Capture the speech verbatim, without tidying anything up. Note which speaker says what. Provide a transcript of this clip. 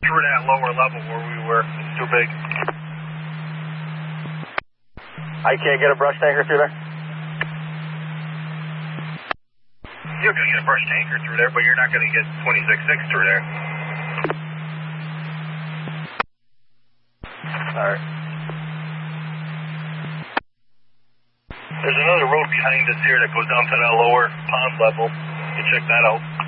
Speaker 1: through that lower level where we were. It's too big.
Speaker 2: I can't get a brush tanker through there?
Speaker 1: You're going to get a brush tanker through there, but you're not going to get twenty-six six through there.
Speaker 2: Alright.
Speaker 1: There's another road behind us here that goes down to that lower pond level. You check that out.